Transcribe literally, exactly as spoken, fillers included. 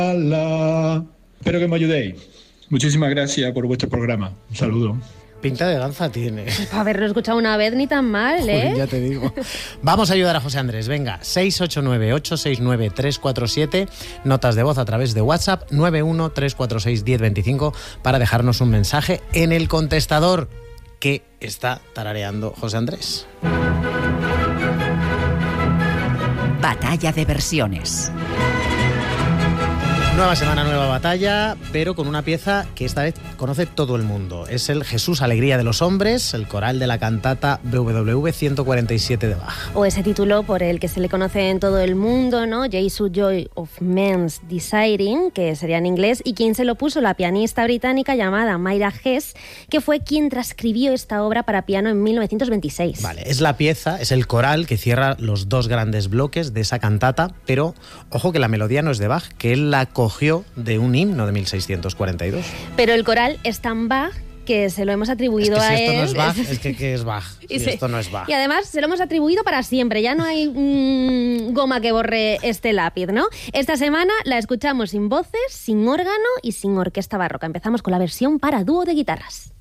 Espero que me ayudéis. Muchísimas gracias por vuestro programa. Un saludo. Pinta de danza tiene. Para haberlo escuchado una vez ni tan mal, ¿eh? Joder, ya te digo. Vamos a ayudar a José Andrés. Venga, seis ocho nueve, ocho seis nueve, tres cuatro siete, notas de voz a través de WhatsApp, nueve uno tres cuatro seis, uno cero dos cinco, para dejarnos un mensaje en el contestador que está tarareando José Andrés. Batalla de versiones. Nueva semana, nueva batalla, pero con una pieza que esta vez conoce todo el mundo. Es el Jesús, Alegría de los Hombres, el coral de la cantata B W V ciento cuarenta y siete de Bach. O ese título por el que se le conoce en todo el mundo, ¿no? Jesus Joy of Men's Desiring, que sería en inglés, y quien se lo puso, la pianista británica llamada Myra Hess, que fue quien transcribió esta obra para piano en mil novecientos veintiséis. Vale, es la pieza, es el coral que cierra los dos grandes bloques de esa cantata, pero ojo que la melodía no es de Bach, que él la cogió de un himno de mil seiscientos cuarenta y dos. Pero el coral es tan Bach que se lo hemos atribuido es que a si esto él. no es Bach, es que ¿qué es Bach? Y, si se, esto no es Bach. Y además se lo hemos atribuido para siempre, ya no hay mmm, goma que borre este lápiz, ¿no? Esta semana la escuchamos sin voces, sin órgano y sin orquesta barroca. Empezamos con la versión para dúo de guitarras.